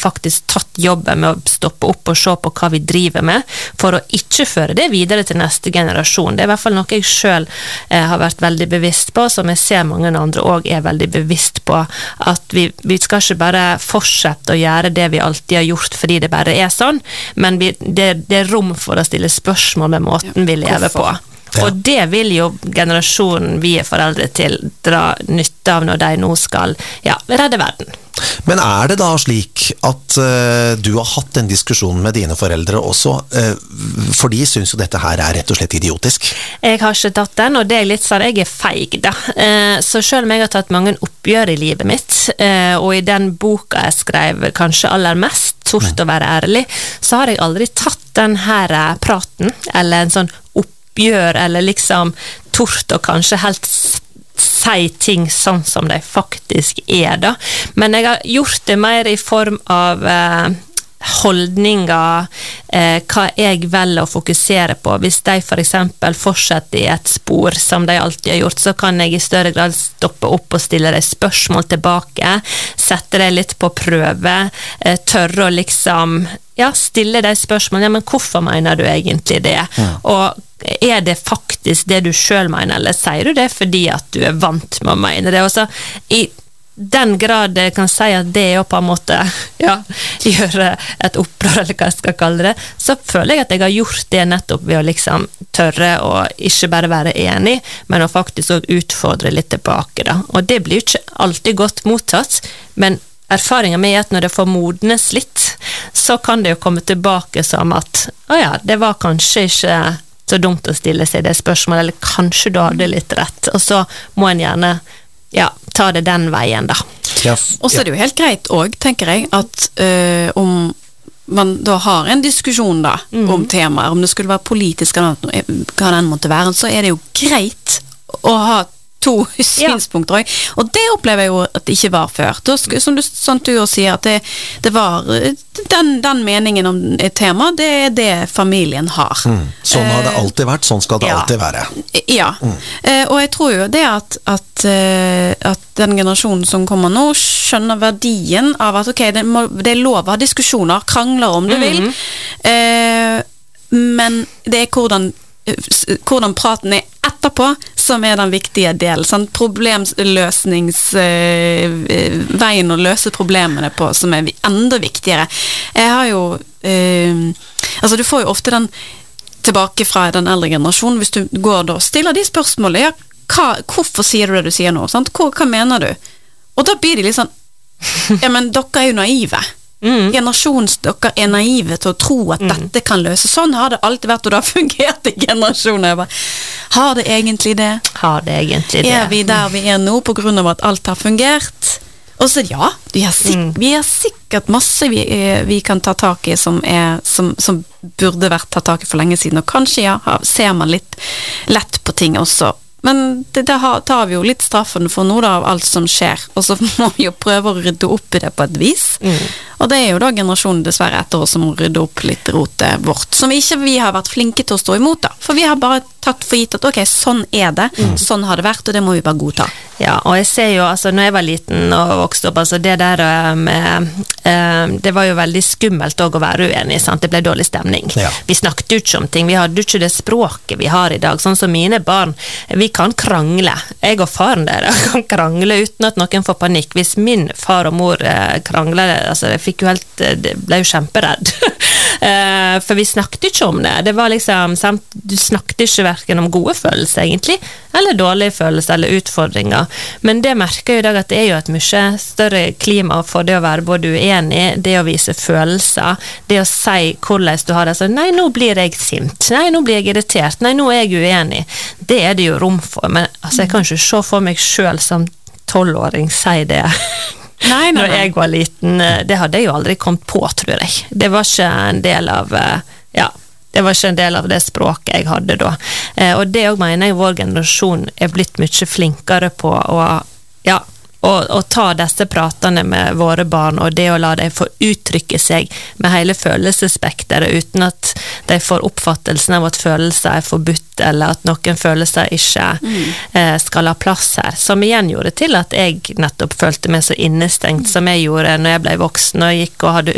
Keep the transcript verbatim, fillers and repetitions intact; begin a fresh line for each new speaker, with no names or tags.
faktisk tatt jobben med å stoppe opp og se på hva vi driver med, for å ikke føre det videre til neste generasjon. Det er i hvert fall noe jeg selv eh, har vært veldig bevisst på, som jeg ser mange andre også er veldig bevisst på, at vi, vi skal ikke bare fortsette å gjøre det vi alltid har gjort fordi det bare er sånn, men vi, det, det er rom for å stille spørsmål med måten vi lever på. Ja. Og det vil jo generasjonen vi er foreldre til dra nytte av når de nå skal ja, redde verden.
Men er det da slik at uh, du har hatt en diskusjon med dine foreldre også, uh, for de synes jo dette her er rett og slett idiotisk?
Jeg har ikke tatt den, og det er litt sånn, jeg er feig da. Uh, så selv om jeg har tatt mange oppgjør i livet mitt, uh, og i den boka jeg skrev kanskje aller mest, Tort å være ærlig, så har jeg aldri tatt den her praten, eller en sånn oppgjør, gjør, eller liksom tort og kanskje helt si ting sånn som de faktisk er da. Men jeg har gjort det mer i form av eh, holdninger, eh, hva jeg velger å fokusere på. Hvis de for eksempel fortsetter i et spor som de alltid har gjort, så kan jeg i større grad stoppe opp og stille de spørsmål tilbake, sette det litt på prøve, eh, tørre å liksom ja, stille de spørsmål, ja, men hvorfor mener du egentlig det? Ja. Og er det faktisk det du selv mener, eller sier du det fordi at du er vant med å mene det? Og så i den grad jeg kan si at det er jo på en måte ja, gjøre et opprør, eller hva jeg skal kalle det, så føler jeg at jeg har gjort det nettopp ved å liksom tørre å ikke bare være enig, men å faktisk også utfordre litt tilbake da. Og det blir jo ikke alltid godt mottatt, men erfaringen med at når det får modnes litt, så kan det jo komme tilbake som at, å ja, det var kanskje ikke så dumt å stille seg det spørsmålet, eller kanskje du hadde litt rett, og så må en gjerne ja, ta det den veien da.
Ja, og så er det jo helt greit også, tenker jeg, at øh, om man da har en diskusjon da, mm. om temaer, om det skulle være politisk eller hva den måtte være, så er det jo greit å ha to synspunkter, ja. Og det opplever jeg jo at det ikke var før. Da, som du, sånn du jo sier, at det, det var den, den meningen om et tema, det er det familien har. Mm.
Sånn har det alltid vært, sånn skal det ja. alltid være.
Ja, mm. eh, og jeg tror jo det at, at, at den generasjonen som kommer nå skjønner verdien av at ok, det, må, det er lov å ha diskusjoner, krangler om du vil, mm. eh, men det er hvordan hvordan praten er etterpå som er den viktige delen, sånn problemløsnings øh, veien å løse problemene på som er enda viktigere. Jeg har jo øh, altså du får jo ofte den tilbake fra den eldre generasjonen hvis du går da og stiller de spørsmålene, ja, hva, hvorfor sier du det du sier nå, sant? Hva, hva mener du? Og da blir de litt sånn ja, men dere er jo naive. Mm. Generasjonsdere er naive til å tro at mm. dette kan løse. Sånn har det alltid vært, og det har fungert i generasjoner. Jeg bare, har det egentlig det?
Har det egentlig det?
Er vi der vi er nå på grunn av at alt har fungert? Og så ja, vi har, sik- mm. vi har sikkert masse vi, vi kan ta tak i som, er, som, som burde vært tatt tak i for lenge siden, og kanskje ja, ser man litt lett på ting også. Men det, det tar vi jo litt straffen for noe av alt som skjer, og så må vi jo prøve å rydde opp i det på et vis. Mm. Og det er jo da generasjonen dessverre etter oss som må rydde opp litt rotet vårt, som ikke vi har vært flinke til å stå imot da. For vi har bare tatt for gitt at ok, sånn er det, mm. sånn har det vært, og det må vi bare godta.
Ja, og jeg ser jo, altså når jeg var liten og vokste opp, altså det der med, eh, det var jo veldig skummelt også å være uenig, sant? Det ble dårlig stemning. Ja. Vi snakket jo ikke om ting, vi hadde jo ikke det språket vi har i dag, sånn som mine barn, vi kan krangle. Jeg og faren der kan krangle uten at noen får panikk. Hvis min far og mor eh, krangler, altså jeg fikk jo helt, det ble jo kjemperedd. eh, for vi snakket ikke om det. Det var liksom, samt, du snakket ikke hverken om gode følelser egentlig, eller dårlige følelser, eller utfordringer. Men det merker jo i dag at det er jo et mye større klima for det å være både uenig, det å vise følelser, det å si hvordan du har det. Så, nei, nå blir jeg sint. Nei, nå blir jeg irritert. Nei, nå er jeg uenig. Det er det jo rom for. Men altså, jeg kan ikke se for meg selv som tolvåring si det. Nei, nei, nei. Når jeg var liten, det hadde jeg jo aldri kommet på, tror jeg. Det var ikke en del av, ja, det var ikke en del av det språket jeg hadde da. Eh, og det også mener jeg vår generasjon er blitt mye flinkere på å, ja, å, å ta disse pratene med våre barn, og det å la dem få uttrykke seg med hele følelsesspekteret, uten at de får oppfattelsen av at følelser er forbudt, eller at noen følelser ikke mm. eh, skal ha plass her. Som igjen gjorde til at jeg nettopp følte meg så innestengt som jeg gjorde når jeg ble voksen og gikk og hadde